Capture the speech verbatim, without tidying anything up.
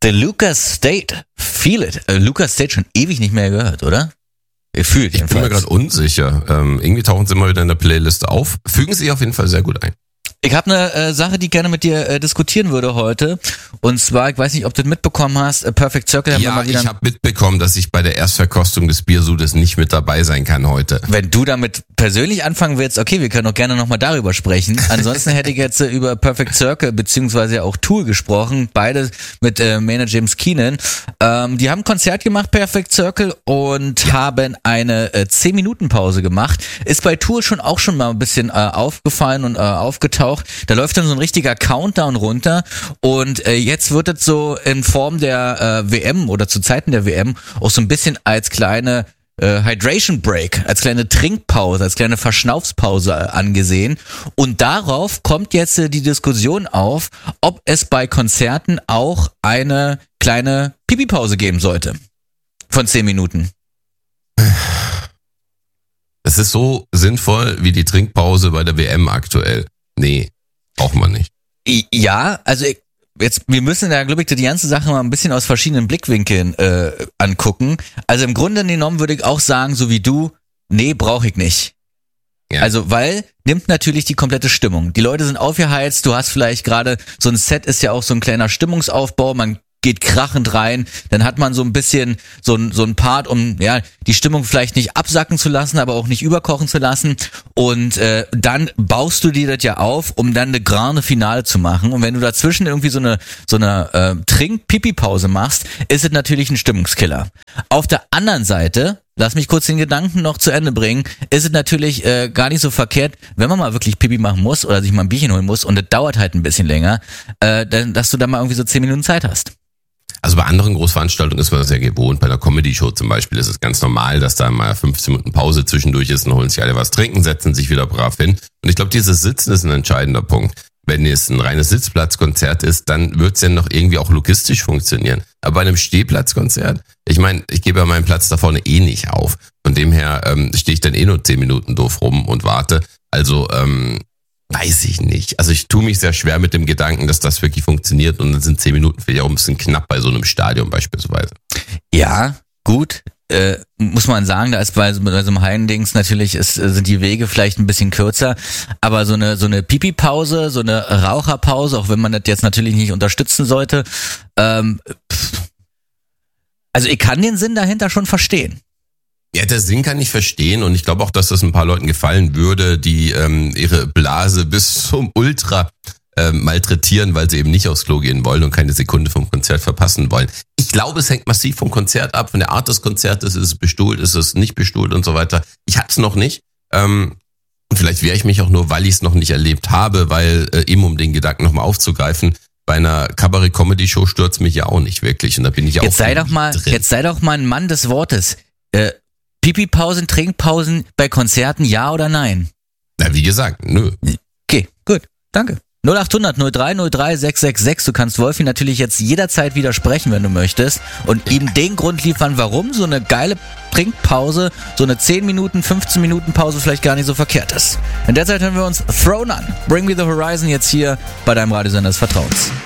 The Lucas State. Feel it. Äh, Lucas State schon ewig nicht mehr gehört, oder? Ihr fühlt Ich bin mir gerade unsicher. Ähm, irgendwie tauchen sie immer wieder in der Playlist auf. Fügen sie auf jeden Fall sehr gut ein. Ich habe eine äh, Sache, die ich gerne mit dir äh, diskutieren würde heute. Und zwar, ich weiß nicht, ob du das mitbekommen hast, äh, Perfect Circle. Haben wir Ja, mal wieder ich habe mitbekommen, dass ich bei der Erstverkostung des Biersudes nicht mit dabei sein kann heute. Wenn du damit persönlich anfangen willst, okay, wir können auch gerne nochmal darüber sprechen. Ansonsten hätte ich jetzt äh, über Perfect Circle beziehungsweise auch Tool gesprochen, beide mit äh, Maynard James Keenan. Ähm, die haben ein Konzert gemacht, Perfect Circle, und ja. haben eine äh, zehn Minuten Pause gemacht. Ist bei Tool schon auch schon mal ein bisschen äh, aufgefallen und äh, aufgetaucht. Da läuft dann so ein richtiger Countdown runter und äh, jetzt wird es so in Form der äh, W M oder zu Zeiten der W M auch so ein bisschen als kleine äh, Hydration Break, als kleine Trinkpause, als kleine Verschnaufspause äh, angesehen. Und darauf kommt jetzt äh, die Diskussion auf, ob es bei Konzerten auch eine kleine Pipi-Pause geben sollte. Von zehn Minuten. Es ist so sinnvoll wie die Trinkpause bei der W M aktuell. Nee, braucht man nicht. Ja, also ich, jetzt, wir müssen da, glaube ich, die ganze Sache mal ein bisschen aus verschiedenen Blickwinkeln äh, angucken. Also im Grunde genommen würde ich auch sagen, so wie du, nee, brauche ich nicht. Ja. Also, weil nimmt natürlich die komplette Stimmung. Die Leute sind aufgeheizt, du hast vielleicht gerade, so ein Set ist ja auch so ein kleiner Stimmungsaufbau, man geht krachend rein, dann hat man so ein bisschen so ein so ein Part, um ja die Stimmung vielleicht nicht absacken zu lassen, aber auch nicht überkochen zu lassen, und äh, dann baust du dir das ja auf, um dann eine grande Finale zu machen, und wenn du dazwischen irgendwie so eine so eine äh, Trink-Pipi-Pause machst, ist es natürlich ein Stimmungskiller. Auf der anderen Seite, lass mich kurz den Gedanken noch zu Ende bringen, ist es natürlich äh, gar nicht so verkehrt, wenn man mal wirklich Pipi machen muss oder sich mal ein Bierchen holen muss und das dauert halt ein bisschen länger, äh, dann, dass du da mal irgendwie so zehn Minuten Zeit hast. Also bei anderen Großveranstaltungen ist man das ja gewohnt. Bei einer Comedy-Show zum Beispiel ist es ganz normal, dass da mal fünfzehn Minuten Pause zwischendurch ist, und holen sich alle was trinken, setzen sich wieder brav hin. Und ich glaube, dieses Sitzen ist ein entscheidender Punkt. Wenn es ein reines Sitzplatzkonzert ist, dann wird es ja noch irgendwie auch logistisch funktionieren. Aber bei einem Stehplatzkonzert, ich meine, ich gebe ja meinen Platz da vorne eh nicht auf. Von dem her ähm, stehe ich dann eh nur zehn Minuten doof rum und warte. Also, ähm, weiß ich nicht. Also ich tue mich sehr schwer mit dem Gedanken, dass das wirklich funktioniert, und dann sind zehn Minuten vielleicht auch ein bisschen knapp bei so einem Stadion beispielsweise. Ja, gut. Äh, muss man sagen, da ist bei, bei so einem Heidendings natürlich ist, sind die Wege vielleicht ein bisschen kürzer, aber so eine so eine Pipi-Pause, so eine Raucherpause, auch wenn man das jetzt natürlich nicht unterstützen sollte, ähm, also ich kann den Sinn dahinter schon verstehen. Ja, der Sinn kann ich verstehen, und ich glaube auch, dass das ein paar Leuten gefallen würde, die ähm, ihre Blase bis zum Ultra ähm, malträtieren, weil sie eben nicht aufs Klo gehen wollen und keine Sekunde vom Konzert verpassen wollen. Ich glaube, es hängt massiv vom Konzert ab, von der Art des Konzertes, ist es bestuhlt, ist es nicht bestuhlt und so weiter. Ich hatte es noch nicht. Ähm, und vielleicht wehre ich mich auch nur, weil ich es noch nicht erlebt habe, weil äh, eben um den Gedanken nochmal aufzugreifen, bei einer Kabarett-Comedy-Show stürzt mich ja auch nicht wirklich, und da bin ich auch jetzt sei doch mal drin. Jetzt sei doch mal ein Mann des Wortes. Äh, Pipi-Pausen, Trinkpausen bei Konzerten, ja oder nein? Na, wie gesagt, nö. Okay, gut, danke. null acht hundert null drei null drei sechs sechs sechs. Du kannst Wolfi natürlich jetzt jederzeit widersprechen, wenn du möchtest, und ihm den Grund liefern, warum so eine geile Trinkpause, so eine zehn Minuten, fünfzehn Minuten Pause vielleicht gar nicht so verkehrt ist. In der Zeit hören wir uns Thrown an. Bring Me the Horizon jetzt hier bei deinem Radiosender des Vertrauens.